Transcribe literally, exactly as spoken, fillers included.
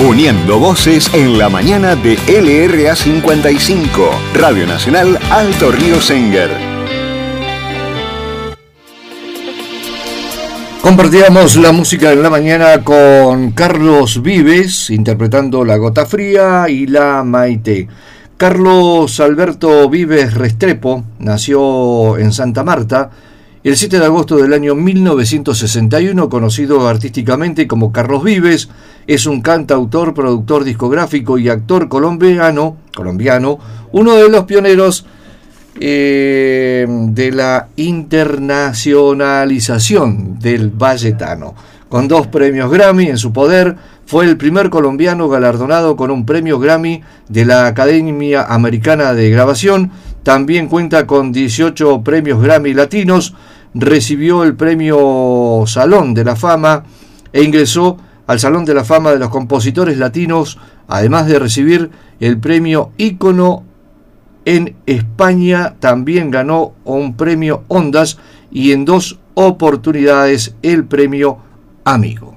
Uniendo voces en la mañana de L R A cincuenta y cinco, Radio Nacional Alto Río Senguer. Compartíamos la música en la mañana con Carlos Vives, interpretando La Gota Fría y La Maite. Carlos Alberto Vives Restrepo nació en Santa Marta el siete de agosto del año mil novecientos sesenta y uno, conocido artísticamente como Carlos Vives. Es un cantautor, productor discográfico y actor colombiano, colombiano uno de los pioneros eh, de la internacionalización del valletano. Con dos premios Grammy en su poder, fue el primer colombiano galardonado con un premio Grammy de la Academia Americana de Grabación. También cuenta con dieciocho premios Grammy latinos, recibió el premio Salón de la Fama e ingresó al Salón de la Fama de los Compositores Latinos, además de recibir el premio Ícono. En España también ganó un premio Ondas y en dos oportunidades el premio Amigo.